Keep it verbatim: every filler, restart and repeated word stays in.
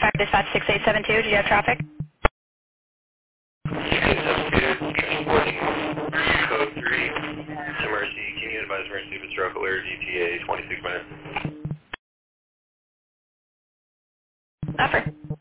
Fire Dispatch six eight seven two, do you have traffic? six eight seven two, transporting code three. Emergency, can you advise emergency with stroke alert, E T A twenty-six minutes? Offer.